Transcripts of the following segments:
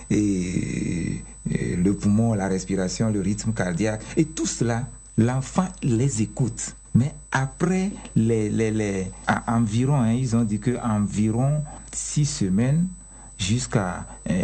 et le poumon, la respiration, le rythme cardiaque. Et tout cela, l'enfant les écoute. Mais après environ, ils ont dit qu'environ 6 semaines jusqu'à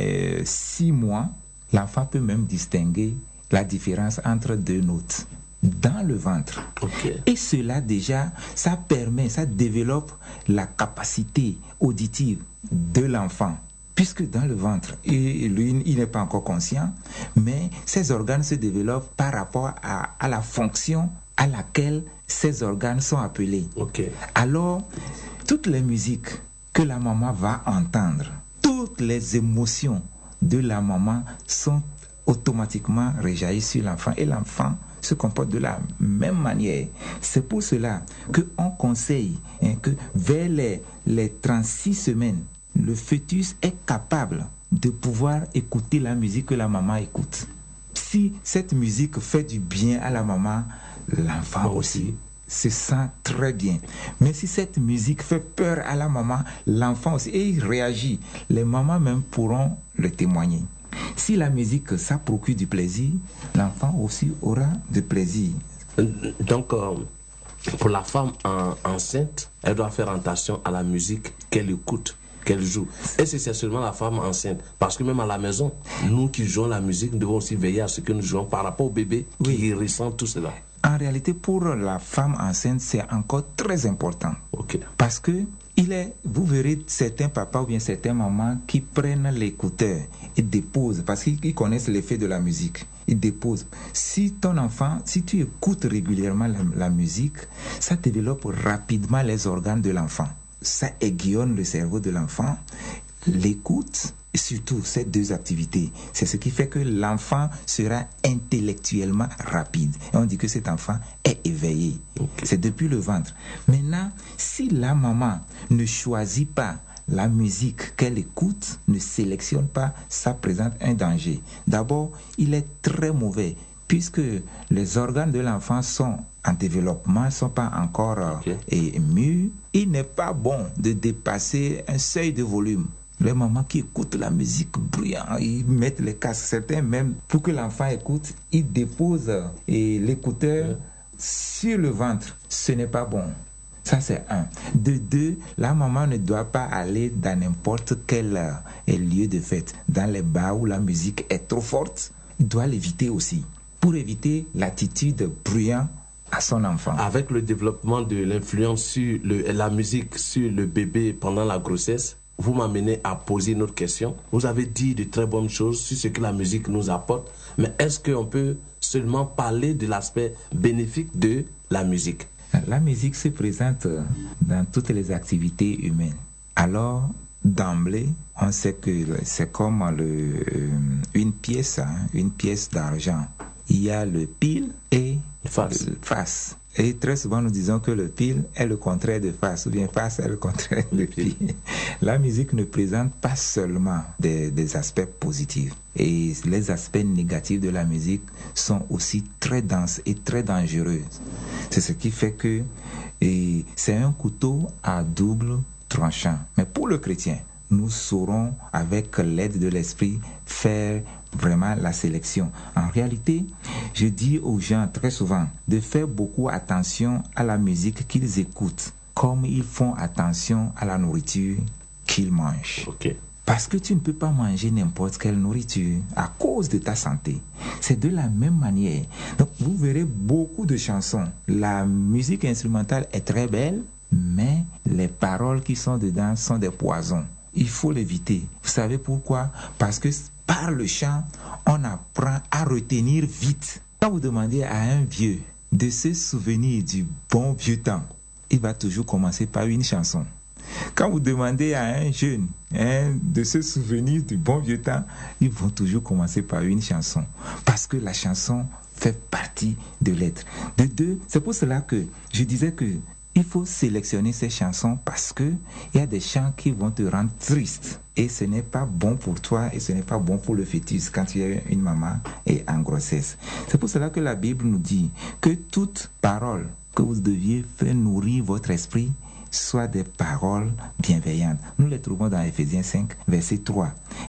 6 mois, l'enfant peut même distinguer la différence entre 2 notes dans le ventre. Okay. Et cela déjà, ça développe la capacité auditive de l'enfant. Puisque dans le ventre, lui, il n'est pas encore conscient, mais ses organes se développent par rapport à la fonction à laquelle ces organes sont appelés. Okay. Alors, toutes les musiques que la maman va entendre, toutes les émotions de la maman sont automatiquement rejaillies sur l'enfant et l'enfant se comporte de la même manière. C'est pour cela qu'on conseille que vers les 36 semaines, le fœtus est capable de pouvoir écouter la musique que la maman écoute. Si cette musique fait du bien à la maman, l'enfant aussi se sent très bien. Mais si cette musique fait peur à la maman, l'enfant aussi, et il réagit. Les mamans même pourront le témoigner. Si la musique, ça procure du plaisir, l'enfant aussi aura du plaisir. Donc, pour la femme enceinte, elle doit faire attention à la musique qu'elle écoute, qu'elle joue. Et c'est seulement la femme enceinte. Parce que même à la maison, nous qui jouons la musique, nous devons aussi veiller à ce que nous jouons par rapport au bébé qui ressent tout cela. En réalité, pour la femme enceinte, c'est encore très important. Okay. Parce que vous verrez certains papas ou bien certaines mamans qui prennent l'écouteur et déposent, parce qu'ils connaissent l'effet de la musique. Ils déposent. Si ton enfant, si tu écoutes régulièrement la musique, ça développe rapidement les organes de l'enfant. Ça aiguillonne le cerveau de l'enfant. L'écoute, et surtout ces 2 activités, c'est ce qui fait que l'enfant sera intellectuellement rapide. Et on dit que cet enfant est éveillé. Okay. C'est depuis le ventre. Maintenant, si la maman ne choisit pas la musique qu'elle écoute, ne sélectionne pas, ça présente un danger. D'abord, il est très mauvais, puisque les organes de l'enfant sont en développement, ne sont pas encore mûrs. Il n'est pas bon de dépasser un seuil de volume. Les mamans qui écoutent la musique bruyante, ils mettent les casques. Certains même, pour que l'enfant écoute, ils déposent l'écouteur sur le ventre. Ce n'est pas bon. Ça, c'est 1. De 2, la maman ne doit pas aller dans n'importe quel lieu de fête. Dans les bars où la musique est trop forte, il doit l'éviter aussi. Pour éviter l'attitude bruyante à son enfant. Avec le développement de l'influence sur la musique sur le bébé pendant la grossesse, vous m'amenez à poser une autre question. Vous avez dit de très bonnes choses sur ce que la musique nous apporte, mais est-ce qu'on peut seulement parler de l'aspect bénéfique de la musique? La musique se présente dans toutes les activités humaines. Alors, d'emblée, on sait que c'est comme une pièce d'argent. Il y a le pile et le face. Et très souvent, nous disons que le pile est le contraire de face, ou bien face est le contraire de pile. La musique ne présente pas seulement des aspects positifs. Et les aspects négatifs de la musique sont aussi très denses et très dangereux. C'est ce qui fait que c'est un couteau à double tranchant. Mais pour le chrétien, nous saurons, avec l'aide de l'Esprit, faire vraiment la sélection. En réalité, je dis aux gens très souvent de faire beaucoup attention à la musique qu'ils écoutent, comme ils font attention à la nourriture qu'ils mangent. Okay. Parce que tu ne peux pas manger n'importe quelle nourriture à cause de ta santé. C'est de la même manière. Donc, vous verrez beaucoup de chansons. La musique instrumentale est très belle, mais les paroles qui sont dedans sont des poisons. Il faut l'éviter. Vous savez pourquoi? Parce que par le chant, on apprend à retenir vite. Quand vous demandez à un vieux de se souvenir du bon vieux temps, il va toujours commencer par une chanson. Quand vous demandez à un jeune de se souvenir du bon vieux temps, ils vont toujours commencer par une chanson. Parce que la chanson fait partie de l'être. De 2, c'est pour cela que je disais que il faut sélectionner ces chansons parce que il y a des chants qui vont te rendre triste. Et ce n'est pas bon pour toi et ce n'est pas bon pour le fœtus quand tu es une maman et en grossesse. C'est pour cela que la Bible nous dit que toute parole que vous deviez faire nourrir votre esprit soit des paroles bienveillantes. Nous les trouvons dans Ephésiens 5, verset 3.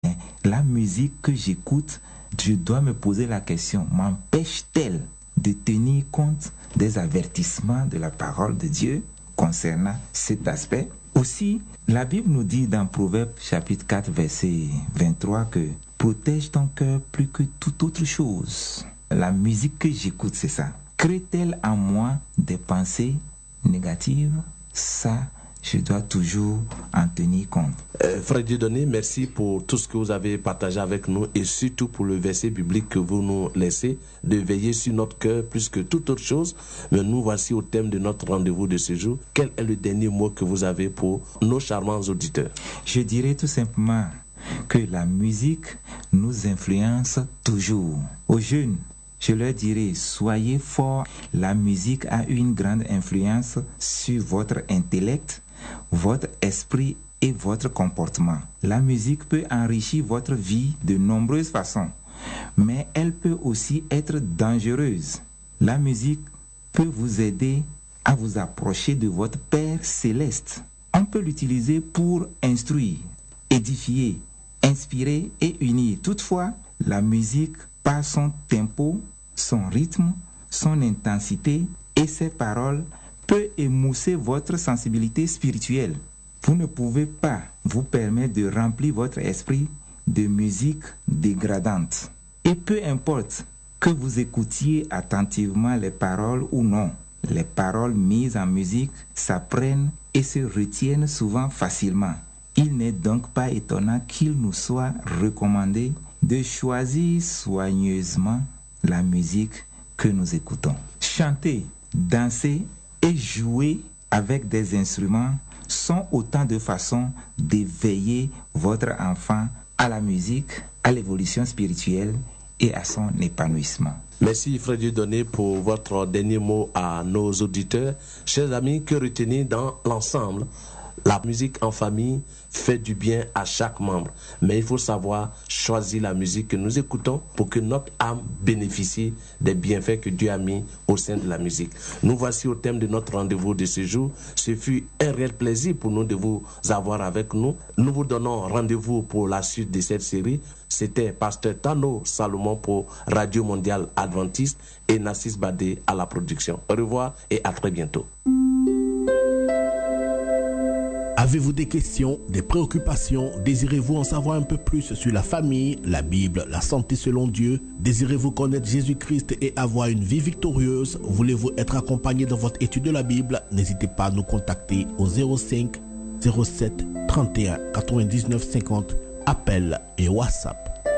la musique que j'écoute, je dois me poser la question, m'empêche-t-elle de tenir compte des avertissements de la parole de Dieu concernant cet aspect? Aussi, la Bible nous dit dans Proverbes chapitre 4, verset 23 que « Protège ton cœur plus que toute autre chose ». La musique que j'écoute, c'est ça. Crée-t-elle en moi des pensées négatives? Ça, je dois toujours en tenir compte. Frère Dieudonné, merci pour tout ce que vous avez partagé avec nous et surtout pour le verset biblique que vous nous laissez, de veiller sur notre cœur plus que toute autre chose. Mais nous voici au thème de notre rendez-vous de ce jour. Quel est le dernier mot que vous avez pour nos charmants auditeurs? Je dirais tout simplement que la musique nous influence toujours. Aux jeunes, je leur dirais, soyez forts. La musique a une grande influence sur votre intellect, votre esprit et votre comportement. La musique peut enrichir votre vie de nombreuses façons, mais elle peut aussi être dangereuse. La musique peut vous aider à vous approcher de votre Père céleste. On peut l'utiliser pour instruire, édifier, inspirer et unir. Toutefois, la musique, par son tempo, son rythme, son intensité et ses paroles, peut émousser votre sensibilité spirituelle. Vous ne pouvez pas vous permettre de remplir votre esprit de musique dégradante. Et peu importe que vous écoutiez attentivement les paroles ou non, les paroles mises en musique s'apprennent et se retiennent souvent facilement. Il n'est donc pas étonnant qu'il nous soit recommandé de choisir soigneusement la musique que nous écoutons. Chanter, danser et jouer avec des instruments sont autant de façons d'éveiller votre enfant à la musique, à l'évolution spirituelle et à son épanouissement. Merci Frère Dieudonné pour votre dernier mot à nos auditeurs. Chers amis, que retenir dans l'ensemble? La musique en famille fait du bien à chaque membre, mais il faut savoir choisir la musique que nous écoutons pour que notre âme bénéficie des bienfaits que Dieu a mis au sein de la musique. Nous voici au thème de notre rendez-vous de ce jour. Ce fut un réel plaisir pour nous de vous avoir avec nous. Nous vous donnons rendez-vous pour la suite de cette série. C'était Pasteur Tano Salomon pour Radio Mondiale Adventiste et Nassis Badé à la production. Au revoir et à très bientôt. Avez-vous des questions, des préoccupations? Désirez-vous en savoir un peu plus sur la famille, la Bible, la santé selon Dieu? Désirez-vous connaître Jésus-Christ et avoir une vie victorieuse? Voulez-vous être accompagné dans votre étude de la Bible? N'hésitez pas à nous contacter au 05 07 31 99 50, appel et WhatsApp.